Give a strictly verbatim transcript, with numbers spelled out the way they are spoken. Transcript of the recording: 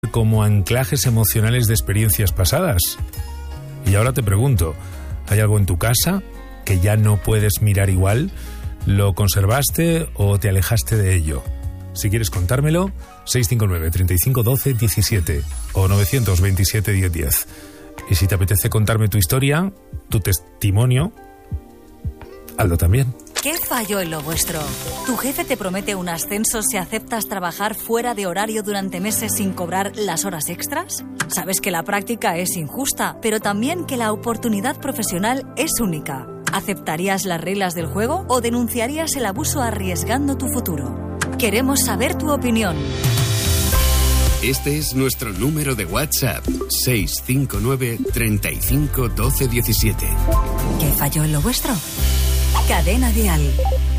como anclajes emocionales de experiencias pasadas. Y ahora te pregunto, ¿hay algo en tu casa que ya no puedes mirar igual? ¿Lo conservaste o te alejaste de ello? Si quieres contármelo, seis cinco nueve, treinta y cinco, doce, diecisiete o nueve dos siete, diez, diez. Y si te apetece contarme tu historia, tu testimonio, hazlo también. ¿Qué falló en lo vuestro? ¿Tu jefe te promete un ascenso si aceptas trabajar fuera de horario durante meses sin cobrar las horas extras? Sabes que la práctica es injusta, pero también que la oportunidad profesional es única. ¿Aceptarías las reglas del juego o denunciarías el abuso arriesgando tu futuro? Queremos saber tu opinión. Este es nuestro número de WhatsApp, seis cinco nueve, treinta y cinco, doce, diecisiete. ¿Qué falló en lo vuestro? Cadena Dial.